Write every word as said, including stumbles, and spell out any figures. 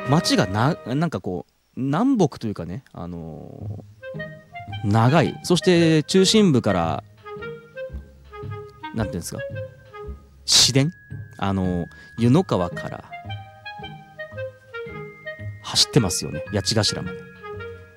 街がななんかこう南北というかね、あのー長い、そして中心部からなんていうんですか、市電、あのー湯の川から走ってますよね、八ヶ頭まで。